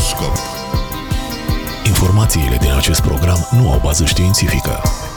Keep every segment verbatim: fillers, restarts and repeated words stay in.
Horoscop. Informațiile din acest program nu au bază științifică.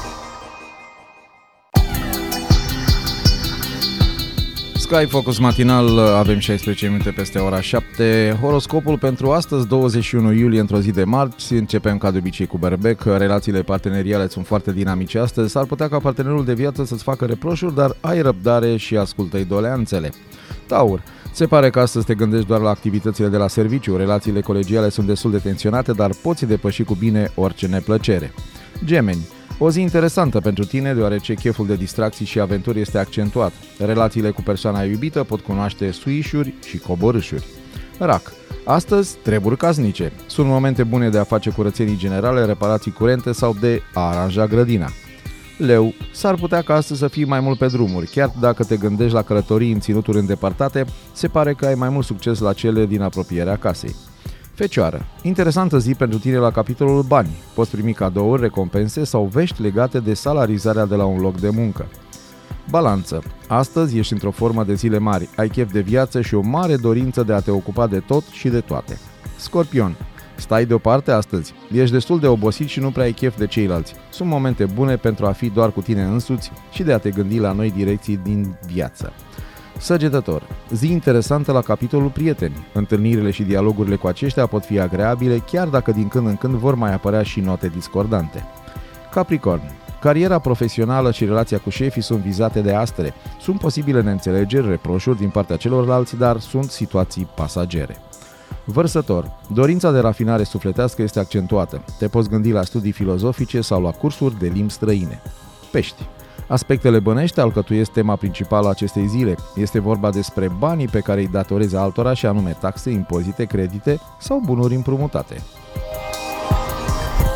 Sky Focus matinal, avem șaisprezece minute peste ora șapte. Horoscopul pentru astăzi, douăzeci și unu iulie, într-o zi de marți. Începem ca de obicei cu berbec. Relațiile parteneriale sunt foarte dinamice astăzi. S-ar putea ca partenerul de viață să-ți facă reproșuri, dar ai răbdare și ascultă-i doleanțele. Taur, se pare că astăzi te gândești doar la activitățile de la serviciu. Relațiile colegiale sunt destul de tensionate, dar poți depăși cu bine orice neplăcere. Gemeni, o zi interesantă pentru tine, deoarece cheful de distracții și aventuri este accentuat. Relațiile cu persoana iubită pot cunoaște suișuri și coborâșuri. Rac, astăzi treburi casnice. Sunt momente bune de a face curățenii generale, reparații curente sau de a aranja grădina. Leu, s-ar putea ca astăzi să fii mai mult pe drumuri. Chiar dacă te gândești la călătorii în ținuturi îndepărtate, se pare că ai mai mult succes la cele din apropierea casei. Fecioară, interesantă zi pentru tine la capitolul bani. Poți primi cadouri, recompense sau vești legate de salarizarea de la un loc de muncă. Balanță, astăzi ești într-o formă de zile mari, ai chef de viață și o mare dorință de a te ocupa de tot și de toate. Scorpion, stai deoparte astăzi, ești destul de obosit și nu prea ai chef de ceilalți. Sunt momente bune pentru a fi doar cu tine însuți și de a te gândi la noi direcții din viață. Săgetător, zi interesantă la capitolul prieteni. Întâlnirile și dialogurile cu aceștia pot fi agreabile, chiar dacă din când în când vor mai apărea și note discordante. Capricorn, cariera profesională și relația cu șefii sunt vizate de astre. Sunt posibile neînțelegeri, reproșuri din partea celorlalți, dar sunt situații pasagere. Vărsător, dorința de rafinare sufletească este accentuată. Te poți gândi la studii filozofice sau la cursuri de limbi străine. Pești, aspectele bănești alcătuiesc tema principală a acestei zile. Este vorba despre banii pe care îi datorezi altora, și anume taxe, impozite, credite sau bunuri împrumutate.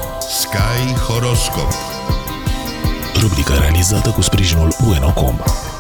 Sky Horoscop. Rubrica realizată cu sprijinul U N O punct com.